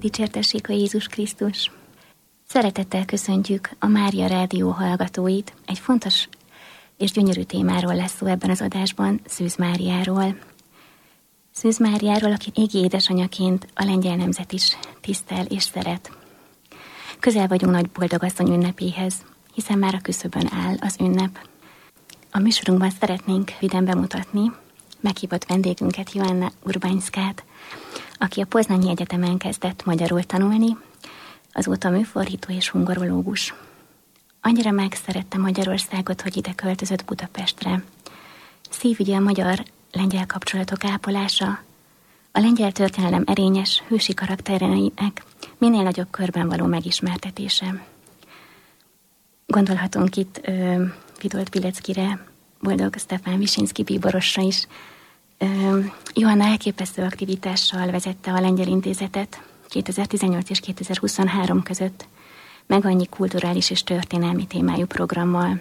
Dicsértessék a Jézus Krisztus! Szeretettel köszöntjük a Mária Rádió hallgatóit. Egy fontos és gyönyörű témáról lesz szó ebben az adásban, Szűz Máriáról. Szűz Máriáról, aki égi édesanyaként a lengyel nemzet is tisztel és szeret. Közel vagyunk Nagy Boldogasszony ünnepéhez, hiszen már a küszöbön áll az ünnep. A műsorunkban szeretnénk vidám bemutatni meghívott vendégünket, Joanna Urbánszkát, aki a Poznanyi Egyetemen kezdett magyarul tanulni, azóta műfordító és hungorológus. Annyira megszerette Magyarországot, hogy ide költözött Budapestre. Szívügye a magyar-lengyel kapcsolatok ápolása, a lengyel történelem erényes, hősi karaktereinek minél nagyobb körben való megismertetése. Gondolhatunk itt Witold Pileckire, Boldog Stefán Visinszky bíborosra is. Joanna elképesztő aktivitással vezette a Lengyel Intézetet 2018 és 2023 között, meg annyi kulturális és történelmi témájú programmal.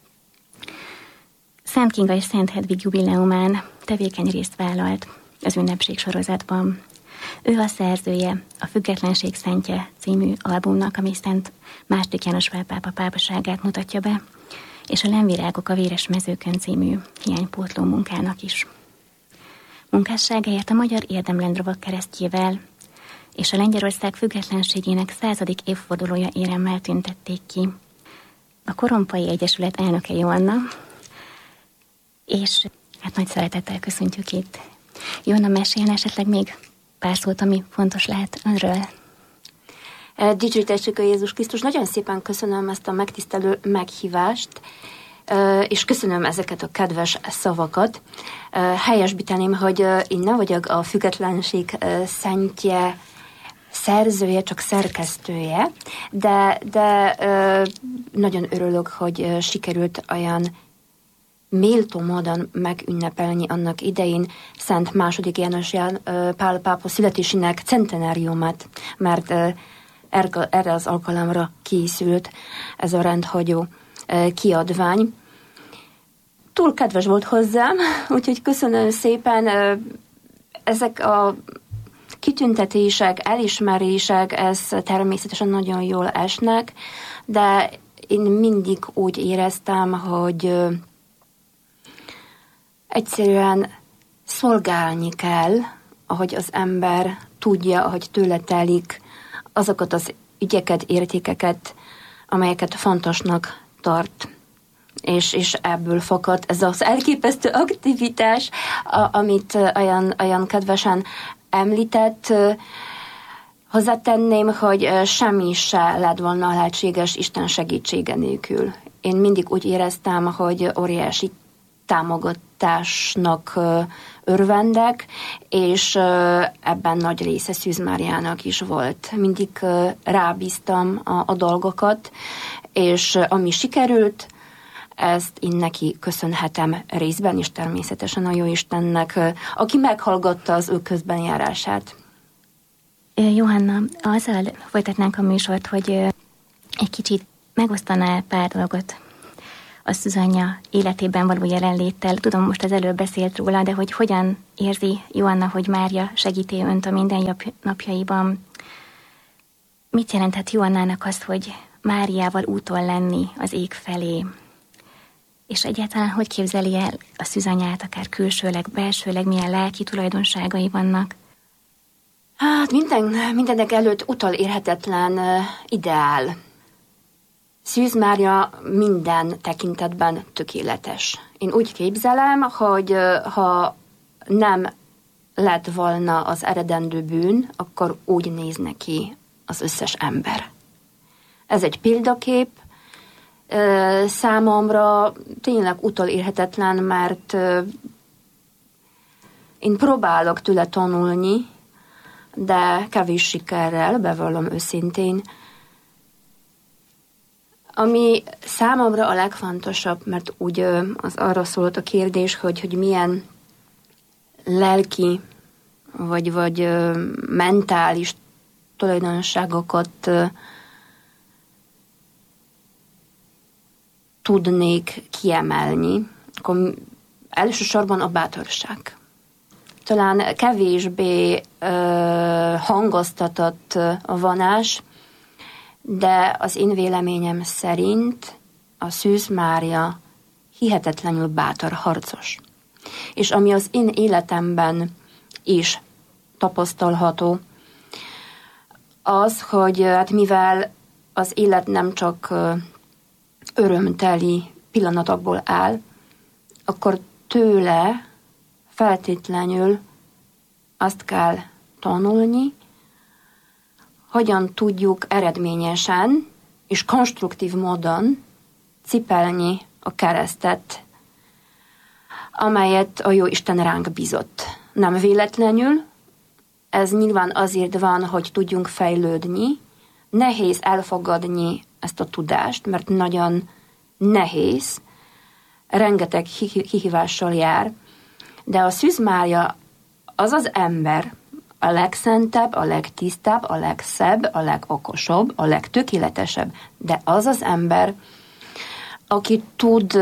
Szent Kinga és Szent Hedvig jubileumán tevékeny részt vállalt az ünnepség sorozatban. Ő a szerzője a Függetlenség Szentje című albumnak, ami Szent II. János Pál pápa pápaságát mutatja be, és a Lemvirágok a Véres Mezőkön című hiánypótló munkának is. Munkásságáért a Magyar Érdemlendrovak keresztjével és a Lengyelország függetlenségének 100. évfordulója éremmel tüntették ki. A Korompai Egyesület elnöke Joanna, és hát nagy szeretettel köszöntjük itt. Joanna, mesélne esetleg még pár szót, ami fontos lehet önről? Dicsértessék a Jézus Krisztus! Nagyon szépen köszönöm ezt a megtisztelő meghívást, és köszönöm ezeket a kedves szavakat. Helyesbíteném, hogy én nem vagyok a Függetlenség Szentje szerzője, csak szerkesztője, de nagyon örülök, hogy sikerült olyan méltó módon megünnepelni annak idején Szent II. János Pál pápa születésének centenáriumát, mert erre az alkalomra készült ez a rendhagyó kiadvány. Túl kedves volt hozzám, úgyhogy köszönöm szépen. Ezek a kitüntetések, elismerések, ez természetesen nagyon jól esnek, de én mindig úgy éreztem, hogy egyszerűen szolgálni kell, ahogy az ember tudja, ahogy tőle telik, azokat az ügyeket, értékeket, amelyeket fontosnak tart. És ebből fakad ez az elképesztő aktivitás, amit olyan kedvesen említett. Hozzátenném, hogy semmi se lett volna lehetséges Isten segítsége nélkül. Én mindig úgy éreztem, hogy óriási támogatásnak örvendek, és ebben nagy része Szűz Máriának is volt. Mindig rábíztam a dolgokat, és ami sikerült, ezt én neki köszönhetem részben, és természetesen a Jóistennek, aki meghallgatta az ő közbenjárását. Johanna, azzal folytatnánk a műsort, hogy egy kicsit megosztanál pár dolgot a szűzanyja életében való jelenléttel. Tudom, most az előbb beszélt róla, de hogy hogyan érzi Joanna, hogy Mária segíti önt a mindennapjaiban. Mit jelenthet Joannának azt, hogy Máriával úton lenni az ég felé? És egyáltalán hogy képzeli el a szűzanyját, akár külsőleg, belsőleg, milyen lelki tulajdonságai vannak? Hát mindenek előtt utolérhetetlen ideál. Szűz Mária minden tekintetben tökéletes. Én úgy képzelem, hogy ha nem lett volna az eredendő bűn, akkor úgy néz neki az összes ember. Ez egy példakép, számomra tényleg utolérhetetlen, mert én próbálok tőle tanulni, de kevés sikerrel, bevallom őszintén. Ami számomra a legfontosabb, mert úgy az arra szólt a kérdés, hogy milyen lelki vagy mentális tulajdonságokat tudnék kiemelni, akkor elsősorban a bátorság. Talán kevésbé hangoztatott a vonás, de az én véleményem szerint a Szűz Mária hihetetlenül bátor harcos. És ami az én életemben is tapasztalható, az, hogy hát mivel az élet nem csak örömteli pillanatokból áll, akkor tőle feltétlenül azt kell tanulni, hogyan tudjuk eredményesen és konstruktív módon cipelni a keresztet, amelyet a Jóisten ránk bízott. Nem véletlenül, ez nyilván azért van, hogy tudjunk fejlődni. Nehéz elfogadni ezt a tudást, mert nagyon nehéz, rengeteg kihívással jár, de a Szűz Mária az az ember, a legszentebb, a legtisztább, a legszebb, a legokosabb, a legtökéletesebb, de az az ember, aki tud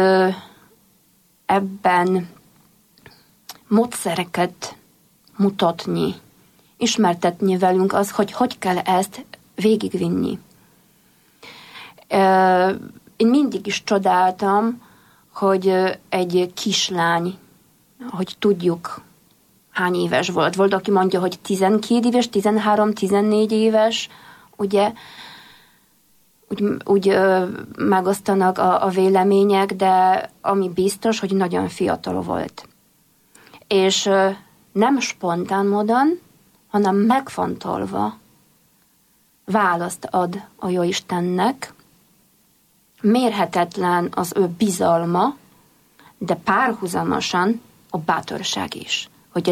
ebben módszereket mutatni, ismertetni velünk az, hogy kell ezt végigvinni. Én mindig is csodáltam, hogy egy kislány, hogy tudjuk, hány éves volt. Volt, aki mondja, hogy 12 éves, 13, 14 éves, ugye, úgy megosztanak a vélemények, de ami biztos, hogy nagyon fiatal volt. És nem spontán módon, hanem megfontolva választ ad a Jóistennek. Mérhetetlen az ő bizalma, de párhuzamosan a bátorság is. Hogy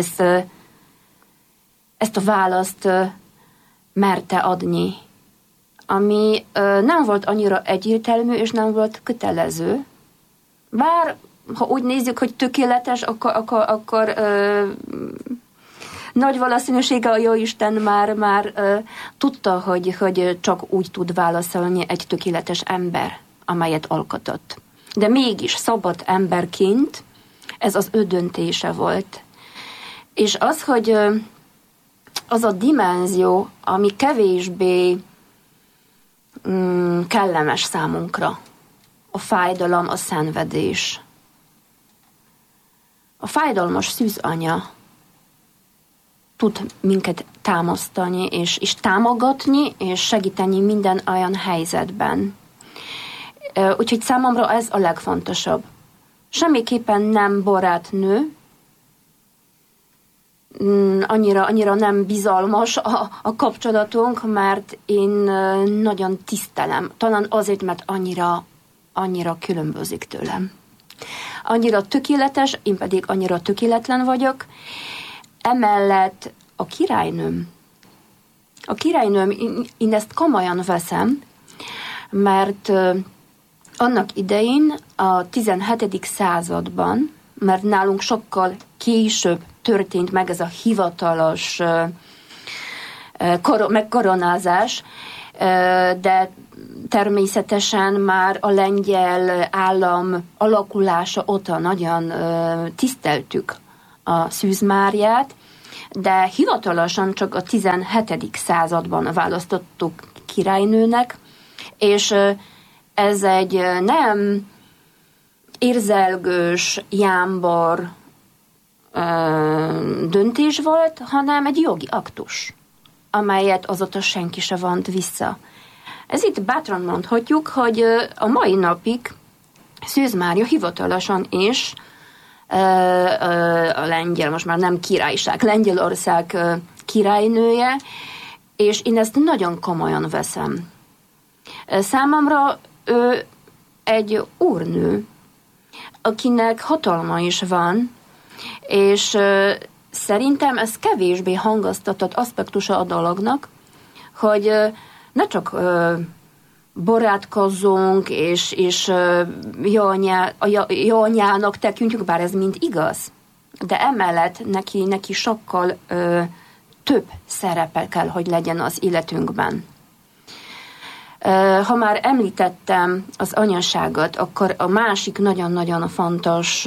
ezt a választ merte adni, ami nem volt annyira egyértelmű, és nem volt kötelező. Bár, ha úgy nézzük, hogy tökéletes, akkor nagy valószínűsége a Jóisten már tudta, hogy csak úgy tud válaszolni egy tökéletes ember, amelyet alkotott. De mégis szabad emberként ez az ő döntése volt. És az, hogy az a dimenzió, ami kevésbé kellemes számunkra, a fájdalom, a szenvedés. A fájdalmas szűzanya tud minket támasztani, és támogatni, és segíteni minden olyan helyzetben. Úgyhogy számomra ez a legfontosabb. Semmiképpen nem barátnő, annyira nem bizalmas a kapcsolatunk, mert én nagyon tisztelem. Talán azért, mert annyira különbözik tőlem. Annyira tökéletes, én pedig annyira tökéletlen vagyok. Emellett a királynőm, én ezt komolyan veszem, mert annak idején a 17. században, mert nálunk sokkal később történt meg ez a hivatalos megkoronázás, de természetesen már a lengyel állam alakulása óta nagyon tiszteltük a Szűz Máriát, de hivatalosan csak a 17. században választottuk királynőnek, és ez egy nem érzelgős, jámbor döntés volt, hanem egy jogi aktus, amelyet azóta senki se vont vissza. Ez itt bátran mondhatjuk, hogy a mai napig Szűz Mária hivatalosan is a lengyel, most már nem királyság, Lengyelország királynője, és én ezt nagyon komolyan veszem. Számomra ő egy úrnő, akinek hatalma is van, és szerintem ez kevésbé hangoztatott aspektusa a dolognak, hogy ne csak barátkozzunk, és jó anyának tekintjük, bár ez mind igaz, de emellett neki sokkal több szerepe kell, hogy legyen az életünkben. Ha már említettem az anyaságot, akkor a másik nagyon-nagyon fontos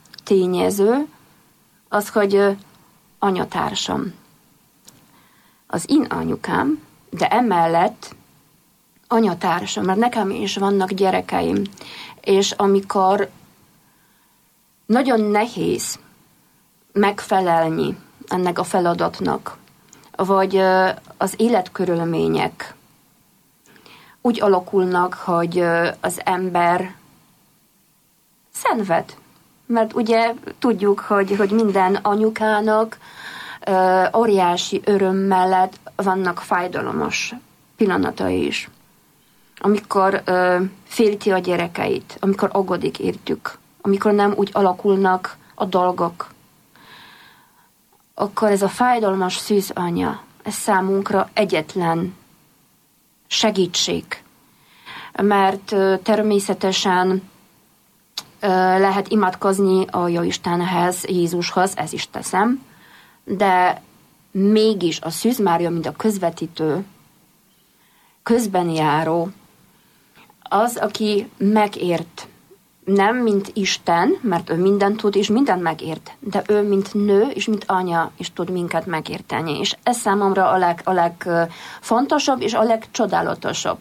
tényező az, hogy anyatársam. az én anyukám, de emellett anyatársam, mert nekem is vannak gyerekeim, és amikor nagyon nehéz megfelelni ennek a feladatnak, vagy az életkörülmények úgy alakulnak, hogy az ember szenved. Mert ugye tudjuk, hogy minden anyukának óriási öröm mellett vannak fájdalmas pillanatai is. Amikor félti a gyerekeit, amikor aggódik értük, amikor nem úgy alakulnak a dolgok, akkor ez a fájdalmas szűzanya, ez számunkra egyetlen segítség. Mert természetesen lehet imádkozni a Jóistenhez, Jézushoz, ez is teszem, de mégis a Szűz Mária, mint a közvetítő, közbenjáró, az, aki megért, nem mint Isten, mert ő mindent tud és mindent megért, de ő mint nő és mint anya is tud minket megérteni. És ez számomra a legfontosabb és a legcsodálatosabb.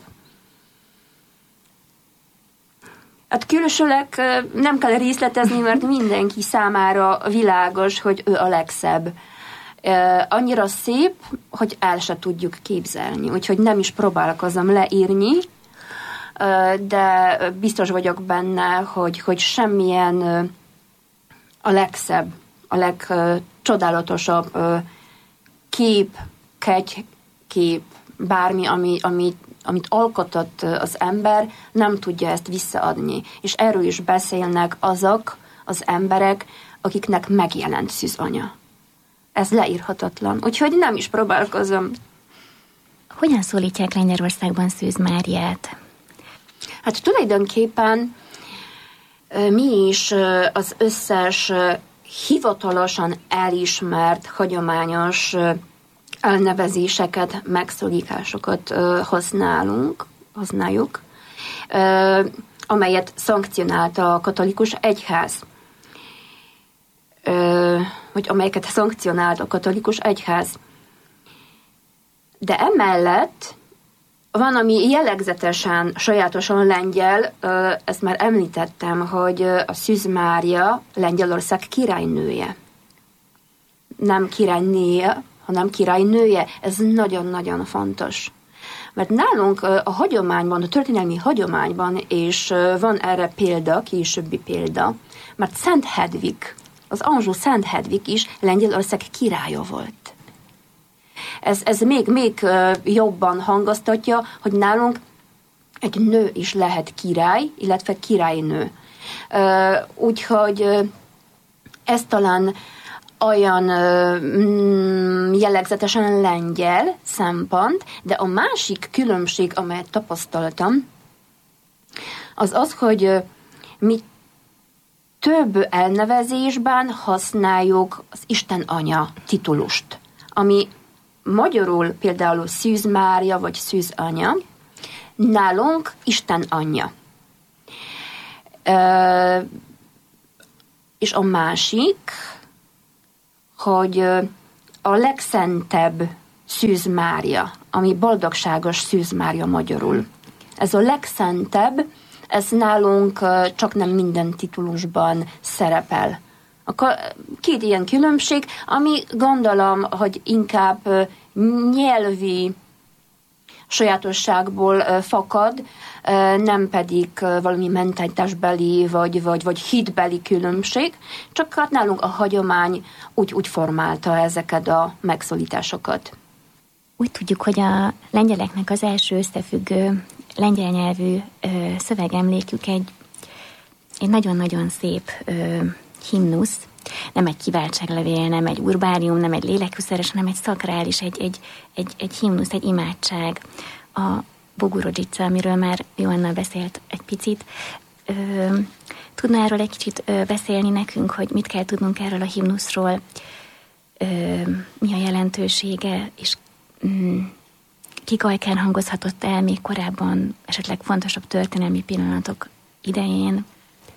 Hát külsőleg nem kell részletezni, mert mindenki számára világos, hogy ő a legszebb. Annyira szép, hogy el se tudjuk képzelni, úgyhogy nem is próbálkozom leírni, de biztos vagyok benne, hogy semmilyen a legszebb, a legcsodálatosabb kép, kegykép, bármi, amit alkotott az ember, nem tudja ezt visszaadni. És erről is beszélnek azok az emberek, akiknek megjelent szűzanya. Ez leírhatatlan, úgyhogy nem is próbálkozom. Hogyan szólítják Lengyelországban Szűz Máriát? Hát tulajdonképpen mi is az összes hivatalosan elismert, hagyományos elnevezéseket, megszólításokat használjuk, amelyet szankcionálta a katolikus egyház. Vagy amelyeket szankcionált a katolikus egyház. De emellett van, ami jellegzetesen, sajátosan lengyel, ezt már említettem, hogy a Szűz Mária Lengyelország királynője. Nem királynéje, hanem királynője. Ez nagyon-nagyon fontos. Mert nálunk a hagyományban, a történelmi hagyományban, és van erre példa, későbbi példa, mert Szent Hedvig, az Anjou Szent Hedvig is Lengyelország királya volt. Ez még jobban hangoztatja, hogy nálunk egy nő is lehet király, illetve királynő. Úgyhogy ez talán olyan jellegzetesen lengyel szempont, de a másik különbség, amelyet tapasztaltam, az, hogy mi több elnevezésben használjuk az Isten Anya titulust, ami magyarul például Szűz Mária vagy Szűz Anya, nálunk Isten Anyja. És a másik, hogy a legszentebb Szűz Mária, ami boldogságos Szűz Mária magyarul. Ez a legszentebb, ez nálunk csak nem minden titulusban szerepel. Akkor két ilyen különbség, ami gondolom, hogy inkább nyelvi sajátosságból fakad, nem pedig valami mentalitásbeli vagy hitbeli különbség, csak hát nálunk a hagyomány úgy formálta ezeket a megszólításokat. Úgy tudjuk, hogy a lengyeleknek az első összefüggő lengyel nyelvű szövegemlékük egy nagyon-nagyon szép himnusz, nem egy kiváltságlevél, nem egy urbárium, nem egy lélekhűszeres, hanem egy szakrális, egy himnusz, egy imádság. A Bogorodica, amiről már Joanna beszélt egy picit. Tudna erről egy kicsit beszélni nekünk, hogy mit kell tudnunk erről a himnuszról, mi a jelentősége, és kik ajkán hangozhatott el még korábban, esetleg fontosabb történelmi pillanatok idején?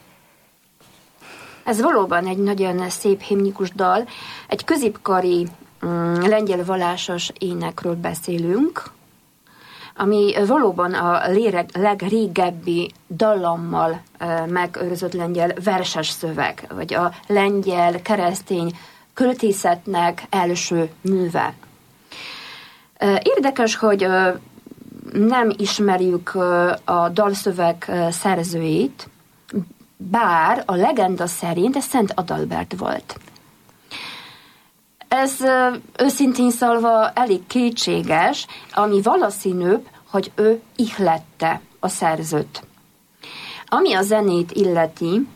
Ez valóban egy nagyon szép himnikus dal. Egy középkori lengyel vallásos énekről beszélünk, ami valóban a legrégebbi dallammal megőrzött lengyel verses szöveg, vagy a lengyel keresztény költészetnek első műve. Érdekes, hogy nem ismerjük a dalszöveg szerzőjét, bár a legenda szerint ez Szent Adalbert volt. Ez őszintén szólva elég kétséges, ami valószínűbb, hogy ő ihlette a szerzőt. Ami a zenét illeti,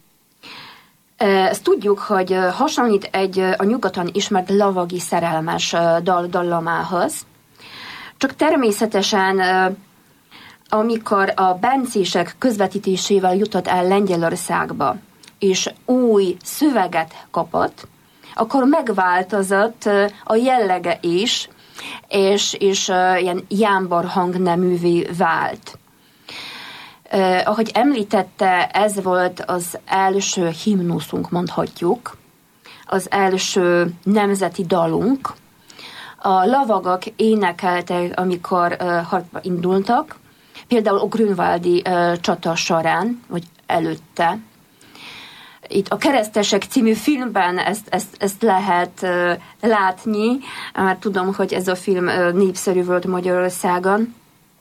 ezt tudjuk, hogy hasonlít a nyugaton ismert lavagi szerelmes dallamához, csak természetesen amikor a bencések közvetítésével jutott el Lengyelországba, és új szöveget kapott, akkor megváltozott a jellege is, és ilyen jámbor hangneművé vált. Ahogy említette, ez volt az első himnuszunk, mondhatjuk, az első nemzeti dalunk. A lavagok énekeltek, amikor harcba indultak, például a grünwaldi csata során, vagy előtte. Itt a Keresztesek című filmben ezt lehet látni, mert tudom, hogy ez a film népszerű volt Magyarországon.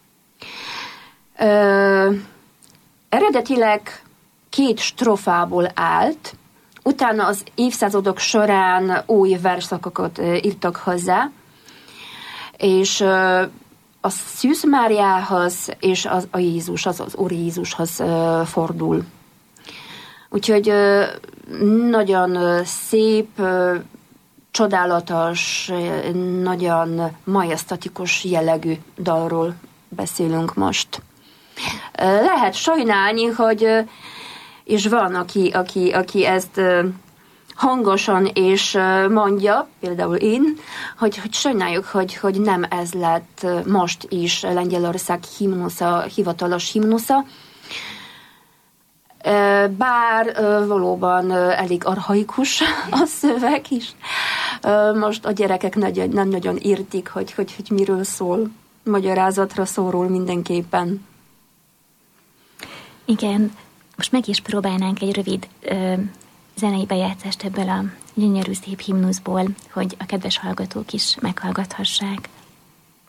Eredetileg 2 strofából állt, utána az évszázadok során új versszakokat írtak hozzá, és a Szűz Máriához és a Jézushoz, az Úr Jézushoz fordul. Úgyhogy nagyon szép, csodálatos, nagyon majesztatikus jellegű dalról beszélünk most. Lehet sajnálni, hogy és van, aki ezt hangosan és mondja, például én, hogy sajnáljuk, hogy nem ez lett most is Lengyelország himnusza, hivatalos himnusza, bár valóban elég archaikus a szöveg is. Most a gyerekek nem nagyon értik, hogy miről szól. Magyarázatra szorul mindenképpen. Igen, most meg is próbálnánk egy rövid zenei bejátszást ebből a gyönyörű szép himnuszból, hogy a kedves hallgatók is meghallgathassák.